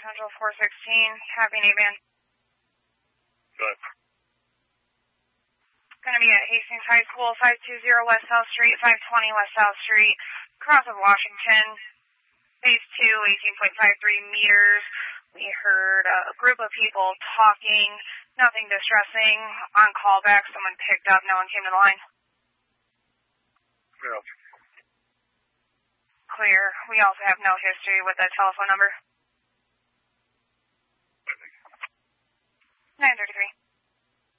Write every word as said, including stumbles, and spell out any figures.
Central four sixteen. Happy eight man. Good. Going to be at Hastings High School, five two zero West South Street, five twenty West South Street, across of Washington. Phase two, eighteen point five three meters. We heard a group of people talking, nothing distressing. On callback, someone picked up, no one came to the line. Yeah. Clear. We also have no history with that telephone number. nine thirty-three.